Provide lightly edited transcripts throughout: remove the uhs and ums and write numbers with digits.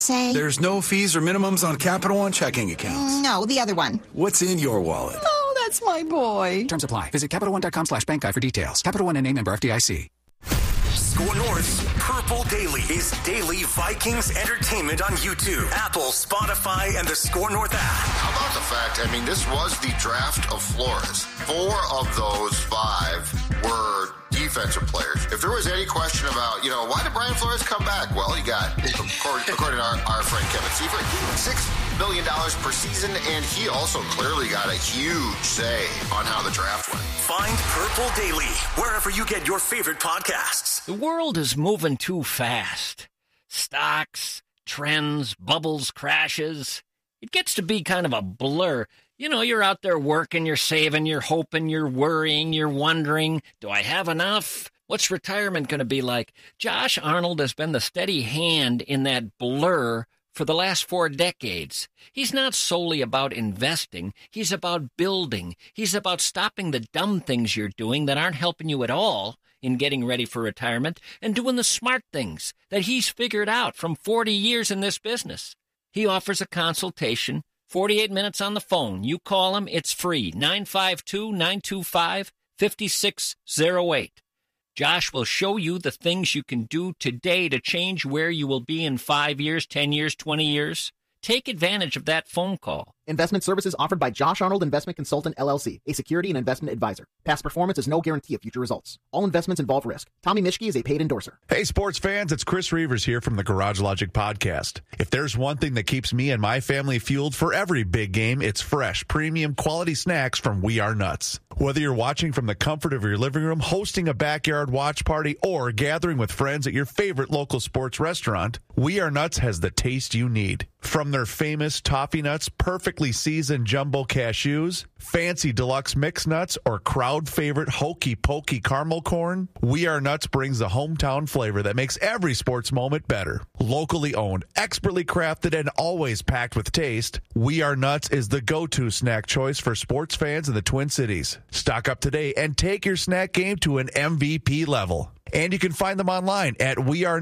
Say. There's no fees or minimums on Capital One checking accounts. No, the other one. What's in your wallet? Oh, that's my boy. Terms apply. Visit CapitalOne.com/bank guide for details. Capital One NA, member FDIC. Score North's Purple Daily is daily Vikings entertainment on YouTube, Apple, Spotify, and the Score North app. How about the fact, this was the draft of Flores. 4 of those 5 were defensive players. If there was any question about, why did Brian Flores come back? Well, he got, according to our friend Kevin Seifert, $6 million per season, and he also clearly got a huge say on how the draft went. Find Purple Daily wherever you get your favorite podcasts. The world is moving too fast. Stocks, trends, bubbles, crashes. It gets to be kind of a blur. You're out there working, you're saving, you're hoping, you're worrying, you're wondering, do I have enough? What's retirement going to be like? Josh Arnold has been the steady hand in that blur for the last 4 decades. He's not solely about investing. He's about building. He's about stopping the dumb things you're doing that aren't helping you at all in getting ready for retirement and doing the smart things that he's figured out from 40 years in this business. He offers a consultation, 48 minutes on the phone. You call him, it's free, 952-925-5608. Josh will show you the things you can do today to change where you will be in 5 years, 10 years, 20 years. Take advantage of that phone call. Investment services offered by Josh Arnold Investment Consultant, LLC, a security and investment advisor. Past performance is no guarantee of future results. All investments involve risk. Tommy Mischke is a paid endorser. Hey, sports fans, it's Chris Reavers here from the Garage Logic Podcast. If there's one thing that keeps me and my family fueled for every big game, it's fresh, premium, quality snacks from We Are Nuts. Whether you're watching from the comfort of your living room, hosting a backyard watch party, or gathering with friends at your favorite local sports restaurant, We Are Nuts has the taste you need. From their famous toffee nuts, perfectly seasoned jumbo cashews, fancy deluxe mixed nuts, or crowd favorite hokey pokey caramel corn, We Are Nuts brings the hometown flavor that makes every sports moment better. Locally owned, expertly crafted, and always packed with taste, We Are Nuts is the go-to snack choice for sports fans in the Twin Cities. Stock up today and take your snack game to an MVP level. And you can find them online at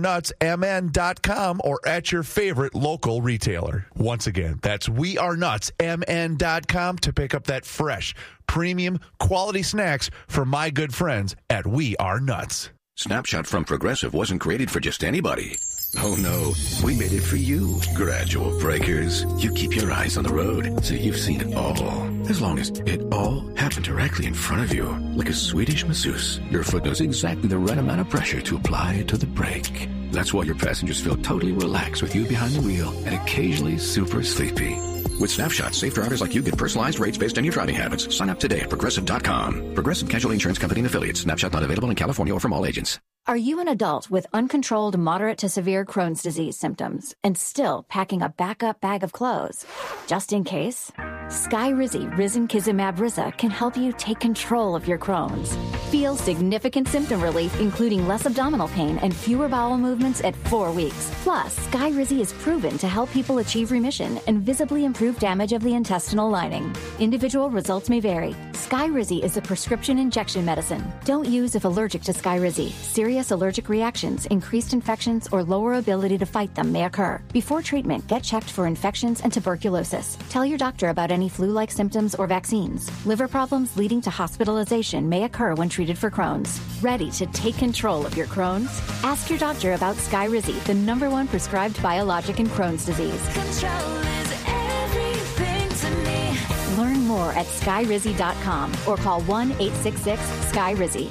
wearenutsmn.com or at your favorite local retailer. Once again, that's wearenutsmn.com to pick up that fresh, premium, quality snacks from my good friends at We Are Nuts. Snapshot from Progressive wasn't created for just anybody. Oh no, we made it for you. Gradual breakers. You keep your eyes on the road, so you've seen it all. As long as it all happened directly in front of you, like a Swedish masseuse, your foot knows exactly the right amount of pressure to apply to the brake. That's why your passengers feel totally relaxed with you behind the wheel and occasionally super sleepy. With Snapshot, safe drivers like you get personalized rates based on your driving habits. Sign up today at Progressive.com. Progressive Casualty Insurance Company and Affiliates. Snapshot not available in California or from all agents. Are you an adult with uncontrolled moderate to severe Crohn's disease symptoms and still packing a backup bag of clothes? Just in case? Skyrizi Risankizumab Riza can help you take control of your Crohn's. Feel significant symptom relief, including less abdominal pain and fewer bowel movements at 4 weeks. Plus, Skyrizi is proven to help people achieve remission and visibly improve damage of the intestinal lining. Individual results may vary. Skyrizi is a prescription injection medicine. Don't use if allergic to Skyrizi. Serious allergic reactions, increased infections, or lower ability to fight them may occur. Before treatment, get checked for infections and tuberculosis. Tell your doctor about any flu-like symptoms or vaccines. Liver problems leading to hospitalization may occur when treated for Crohn's. Ready to take control of your Crohn's? Ask your doctor about Skyrizi, the #1 prescribed biologic in Crohn's disease. Control is everything to me. Learn more at skyrizi.com or call 1-866-SKY-RIZZI.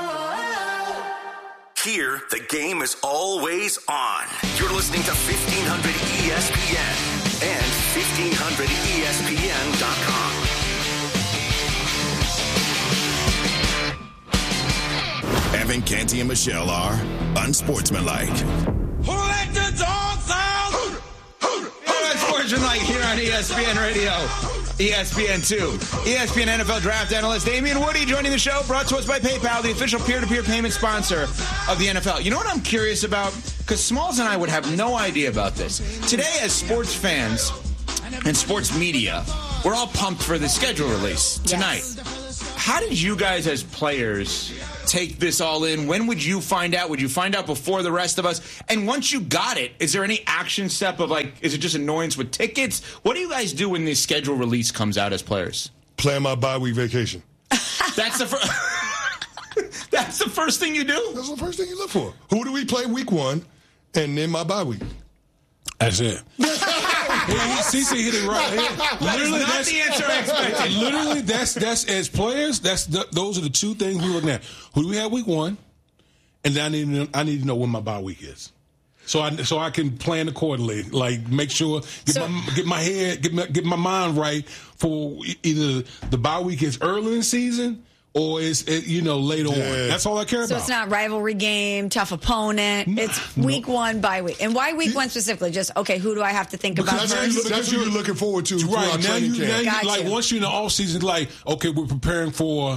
Here, the game is always on. You're listening to 1500 ESPN and 1500ESPN.com. Evan, Canty, and Michelle are unsportsmanlike. Who let the dogs out? Unsportsmanlike here on ESPN Radio. ESPN2. ESPN NFL Draft Analyst Damian Woody joining the show, brought to us by PayPal, the official peer-to-peer payment sponsor of the NFL. You know what I'm curious about? Because Smalls and I would have no idea about this. Today, as sports fans and sports media, we're all pumped for the schedule release tonight. Yes. How did you guys as players take this all in? When would you find out? Would you find out before the rest of us? And once you got it, is there any action step of is it just annoyance with tickets? What do you guys do when the schedule release comes out as players? Plan my bye-week vacation. That's the first. That's the first thing you do? That's the first thing you look for. Who do we play week 1 and then my bye week? That's it. CC hit it right here. Literally, that's the answer I expected. Literally, that's as players. Those are the two things we're looking at. Who do we have week 1? And then I need to know when my bye week is, so I can plan accordingly. Like make sure get my mind right for either the bye week is early in the season or it's late on. That's all I care about. So it's not rivalry game, tough opponent. It's week 1 bye week. And why week 1 specifically? Just who do I have to think about first? That's what you're looking forward to. Right now, Gotcha. once you're in the off season, okay, we're preparing for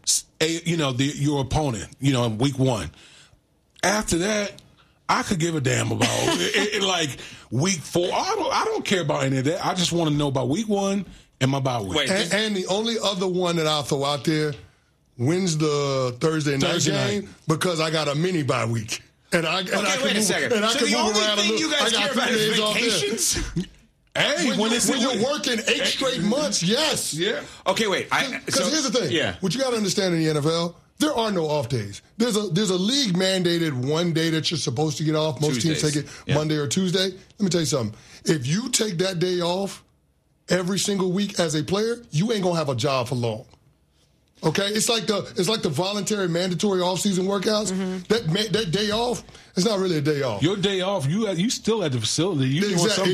your opponent. In week 1. After that, I could give a damn about week 4. I don't care about any of that. I just want to know about week 1 and my bye week. And the only other one that I'll throw out there. When's the Thursday night game? Because I got a mini bye week. And I can wait a second. And I can the move only around thing a little. you guys care about is vacations? Hey, when you're working 8 straight months, yes. Yeah. Okay, wait. Because here's the thing. Yeah. What you got to understand in the NFL, there are no off days. There's a league mandated one day that you're supposed to get off. Most teams take it Monday or Tuesday. Let me tell you something. If you take that day off every single week as a player, you ain't gonna have a job for long. Okay, it's like the voluntary mandatory off-season workouts. Mm-hmm. That day off, it's not really a day off. Your day off, you still at the facility. You doing something.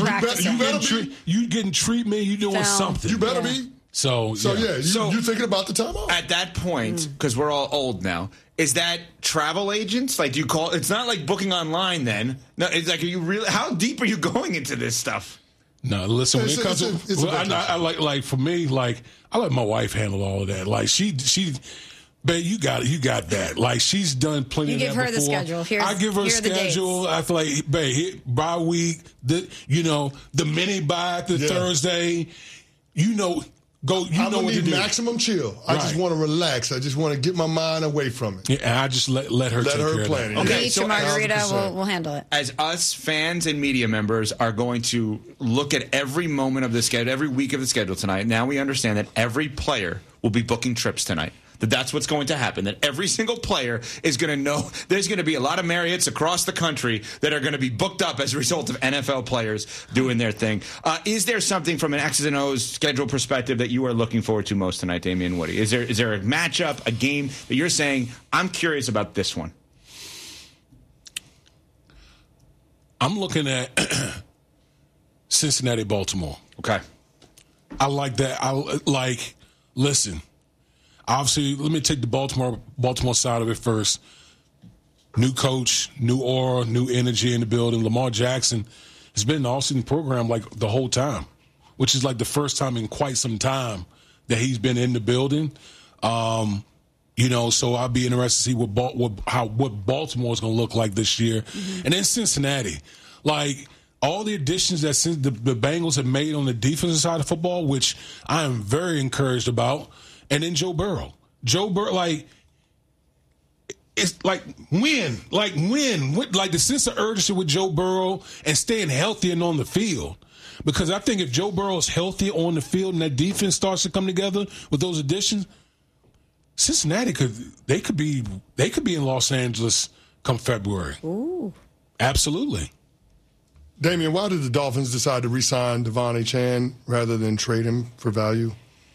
You getting treatment. You doing something. You better be. So you're thinking about the time off. At that point, because we're all old now, is that travel agents? Do you call? It's not like booking online. Then no, it's like, are you really? How deep are you going into this stuff? No, listen. When it comes to, I like for me, I let my wife handle all of that. She, babe, you got that. She's done plenty of that before. You give her the schedule. I give her a schedule. I feel like, babe, bye week, the mini bye the Thursday, Go, I know what to do. Maximum chill. I just want to relax. I just want to get my mind away from it. Yeah, and I just let her take care plan of it. Okay, so margarita, we'll handle it. As us fans and media members are going to look at every moment of the schedule, every week of the schedule tonight, now we understand that every player will be booking trips tonight. That's what's going to happen, that every single player is going to know there's going to be a lot of Marriotts across the country that are going to be booked up as a result of NFL players doing their thing. Is there something from an X's and O's schedule perspective that you are looking forward to most tonight, Damian Woody? Is there a matchup, a game that you're saying, I'm curious about this one? I'm looking at Cincinnati, Baltimore. Okay. I like that. Listen. Obviously, let me take the Baltimore side of it first. New coach, new aura, new energy in the building. Lamar Jackson has been in the off-season program the whole time, which is the first time in quite some time that he's been in the building. So I'll be interested to see what Baltimore is going to look like this year. Mm-hmm. And then Cincinnati, all the additions that the Bengals have made on the defensive side of football, which I am very encouraged about. And then Joe Burrow. It's win. The sense of urgency with Joe Burrow and staying healthy and on the field. Because I think if Joe Burrow is healthy on the field and that defense starts to come together with those additions, Cincinnati could be in Los Angeles come February. Ooh. Absolutely. Damian, why did the Dolphins decide to re-sign Devon Achane rather than trade him for value?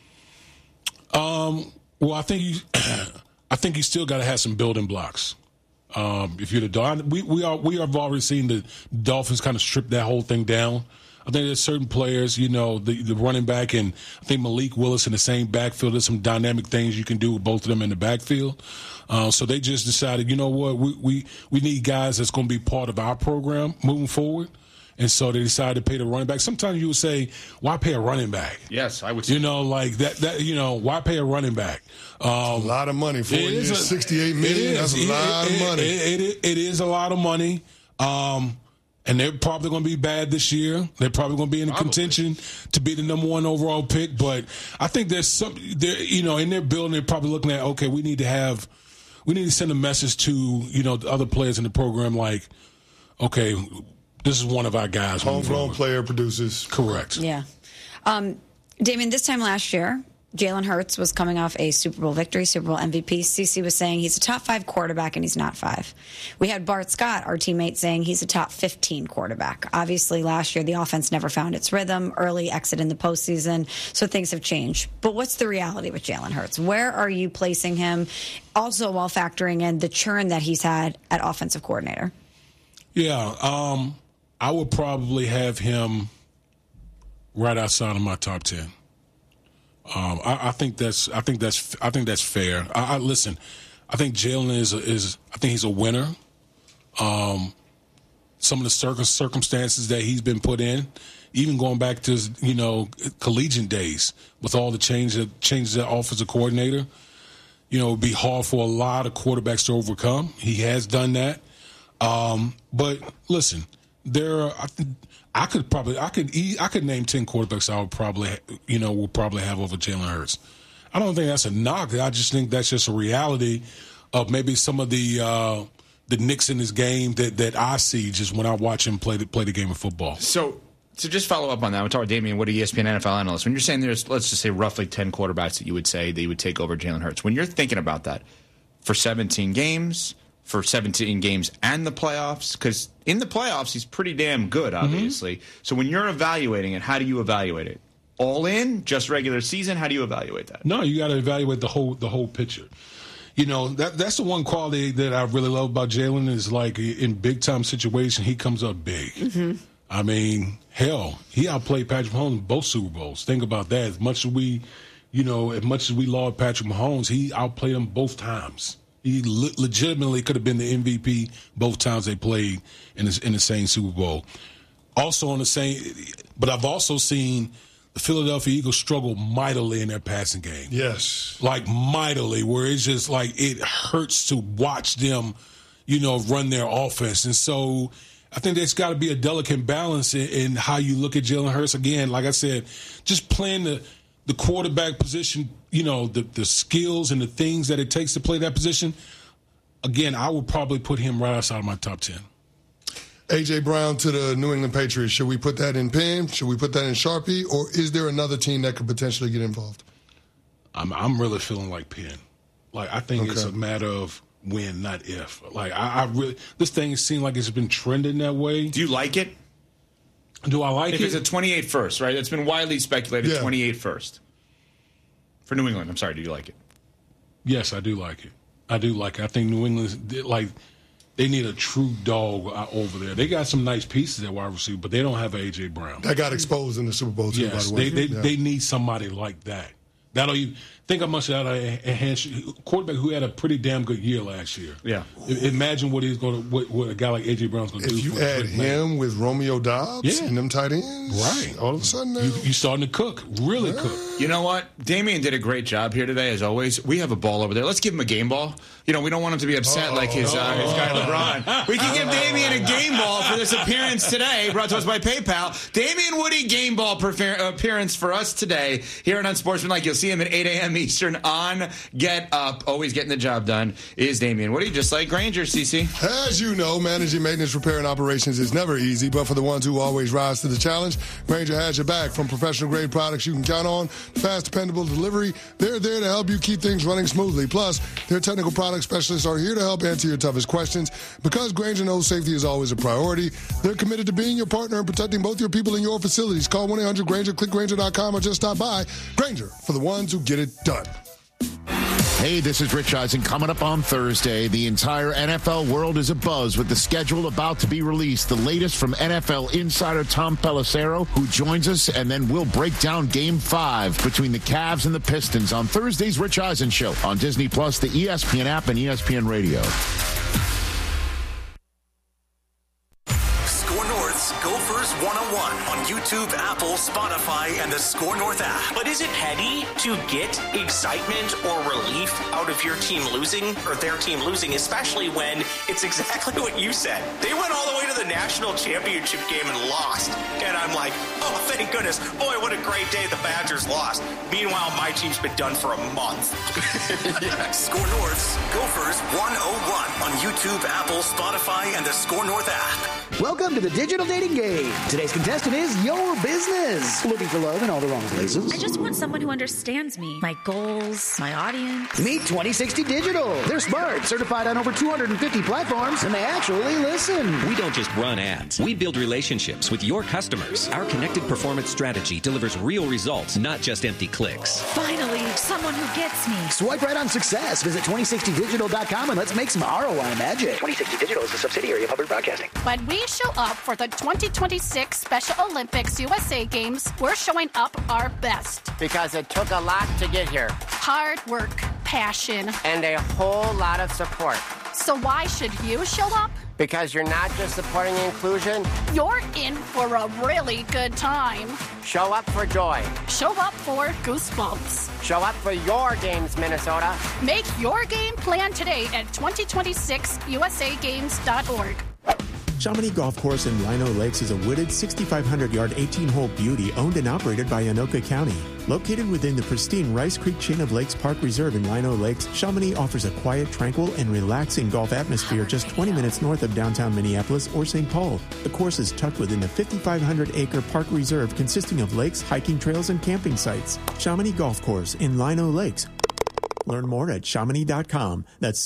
Well, I think you still got to have some building blocks. If you're the Dolphins, we have already seen the Dolphins kind of strip that whole thing down. I think there's certain players, the running back and I think Malik Willis in the same backfield. There's some dynamic things you can do with both of them in the backfield. So they just decided, you know what, we need guys that's going to be part of our program moving forward. And so they decided to pay the running back. Sometimes you would say, why pay a running back? Yes, I would say. Why pay a running back? A lot of money. 4 years, $68 million. That's a lot of money. It is a lot of money. And they're probably going to be bad this year. They're probably going to be in contention to be the number 1 overall pick. But I think there's in their building, they're probably looking at, okay, we need to have we need to send a message to, the other players in the program like, okay, this is one of our guys. Homegrown player produces. Correct. Yeah. Damien, this time last year, Jalen Hurts was coming off a Super Bowl victory, Super Bowl MVP. CeCe was saying he's a top 5 quarterback, and he's not 5. We had Bart Scott, our teammate, saying he's a top 15 quarterback. Obviously, last year, the offense never found its rhythm, early exit in the postseason, so things have changed. But what's the reality with Jalen Hurts? Where are you placing him, also while factoring in the churn that he's had at offensive coordinator? Yeah, I would probably have him right outside of my top 10. I think that's fair. Listen. I think Jalen is. I think he's a winner. Some of the circumstances that he's been put in, even going back to collegiate days with all the changes at offensive coordinator, it'd be hard for a lot of quarterbacks to overcome. He has done that. But listen, I could name 10 quarterbacks I would probably have over Jalen Hurts. I don't think that's a knock. I just think that's just a reality of maybe some of the nicks in his game that I see just when I watch him play the game of football. So just follow up on that. We're talking to Damien Woody, ESPN NFL analyst. When you're saying there's, let's just say, roughly 10 quarterbacks that you would say that you would take over Jalen Hurts, when you're thinking about that for 17 games and the playoffs, because in the playoffs he's pretty damn good, obviously. Mm-hmm. So when you're evaluating it, how do you evaluate it? All in, just regular season? How do you evaluate that? No, you got to evaluate the whole picture. That's the one quality that I really love about Jalen is like in big time situation he comes up big. Mm-hmm. I mean, hell, he outplayed Patrick Mahomes in both Super Bowls. Think about that. As much as we laud Patrick Mahomes, he outplayed him both times. He legitimately could have been the MVP both times they played in the same Super Bowl. Also on the same, but I've also seen the Philadelphia Eagles struggle mightily in their passing game. Yes. Like mightily, where it's just like it hurts to watch them, run their offense. And so I think there's got to be a delicate balance in how you look at Jalen Hurts. Again, like I said, just playing the quarterback position, the skills and the things that it takes to play that position. Again, I would probably put him right outside of my top 10. A.J. Brown to the New England Patriots. Should we put that in Penn? Should we put that in Sharpie? Or is there another team that could potentially get involved? I'm really feeling like Penn. Like, I think it's a matter of when, not if. Like, I really – this thing seems like it's been trending that way. Do you like it? Do I like it? It's a 28 first, right? It's been widely speculated 28 first. For New England, I'm sorry, do you like it? Yes, I do like it. I think New England, they need a true dog over there. They got some nice pieces at wide receiver, but they don't have A.J. Brown. That got exposed in the Super Bowl, too, yes, by the way. They need somebody like that. That'll even think how much that enhance quarterback who had a pretty damn good year last year. Yeah. Imagine what a guy like A.J. Brown's going to do. If you add him with Romeo Doubs and them tight ends, right? All of a sudden, you starting to cook, really cook. You know what? Damien did a great job here today, as always. We have a ball over there. Let's give him a game ball. We don't want him to be upset like his guy LeBron. We can give Damien a game ball for this appearance today, brought to us by PayPal. Damien Woody game ball appearance for us today here on Unsportsmanlike. You'll see him at 8 a.m. Eastern on Get Up. Always getting the job done is Damien Woody, just like Granger, CC. As you know, managing maintenance, repair, and operations is never easy, but for the ones who always rise to the challenge, Granger has your back. From professional-grade products you can count on, fast, dependable delivery, they're there to help you keep things running smoothly. Plus, their technical product specialists are here to help answer your toughest questions. Because Granger knows safety is always a priority, they're committed to being your partner and protecting both your people and your facilities. Call 1-800-GRANGER, click Granger.com, or just stop by. Granger, for the ones who get it done. Hey, this is Rich Eisen. Coming up on Thursday, the entire NFL world is abuzz with the schedule about to be released. The latest from NFL insider Tom Pelissero, who joins us, and then we'll break down Game 5 between the Cavs and the Pistons on Thursday's Rich Eisen Show on Disney+, the ESPN app, and ESPN Radio. Score North's Gophers 101 on YouTube, Apple, Spotify, and the Score North app. But is it petty to get excitement or relief out of your team losing or their team losing, especially when it's exactly what you said? They went all the way to the the national championship game and lost. And I'm like, oh, thank goodness. Boy, what a great day the Badgers lost. Meanwhile, my team's been done for a month. Score North's Gophers 101 on YouTube, Apple, Spotify, and the Score North app. Welcome to the digital dating game. Today's contestant is your business. Looking for love in all the wrong places? I just want someone who understands me, my goals, my audience. Meet 2060 Digital. They're smart, certified on over 250 platforms, and they actually listen. We don't just run ads. We build relationships with your customers. Our connected performance strategy delivers real results, not just empty clicks. Finally, someone who gets me. Swipe right on success. Visit 2060digital.com and let's make some ROI magic. 2060 Digital is a subsidiary of Hubbard Broadcasting. When we show up for the 2026 Special Olympics USA Games, we're showing up our best. Because it took a lot to get here. Hard work, passion, and a whole lot of support. So why should you show up? Because you're not just supporting inclusion. You're in for a really good time. Show up for joy. Show up for goosebumps. Show up for your games, Minnesota. Make your game plan today at 2026usagames.org. Chamonix Golf Course in Lino Lakes is a wooded 6,500-yard 18-hole beauty owned and operated by Anoka County. Located within the pristine Rice Creek Chain of Lakes Park Reserve in Lino Lakes, Chamonix offers a quiet, tranquil, and relaxing golf atmosphere just 20 minutes north of downtown Minneapolis or St. Paul. The course is tucked within a 5,500-acre park reserve consisting of lakes, hiking trails, and camping sites. Chamonix Golf Course in Lino Lakes. Learn more at Chamonix.com. That's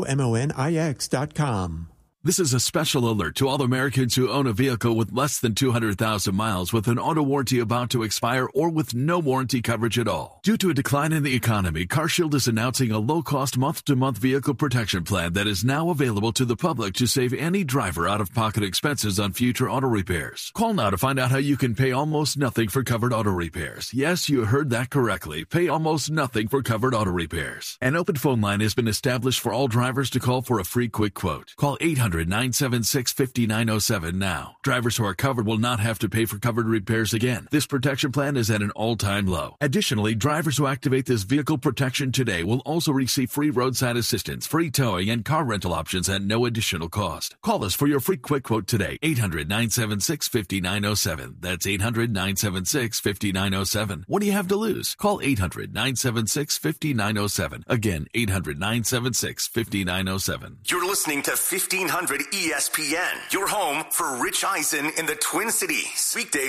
CHOMONIX.com. This is a special alert to all Americans who own a vehicle with less than 200,000 miles with an auto warranty about to expire or with no warranty coverage at all. Due to a decline in the economy, CarShield is announcing a low-cost month-to-month vehicle protection plan that is now available to the public to save any driver out-of-pocket expenses on future auto repairs. Call now to find out how you can pay almost nothing for covered auto repairs. Yes, you heard that correctly. Pay almost nothing for covered auto repairs. An open phone line has been established for all drivers to call for a free quick quote. Call 800-976-5907 now. Drivers who are covered will not have to pay for covered repairs again. This protection plan is at an all-time low. Additionally, drivers who activate this vehicle protection today will also receive free roadside assistance, free towing, and car rental options at no additional cost. Call us for your free quick quote today. 800-976-5907. That's 800-976-5907. What do you have to lose? Call 800-976-5907. Again, 800-976-5907. You're listening to 1500 ESPN, your home for Rich Eisen in the Twin Cities. Weekdays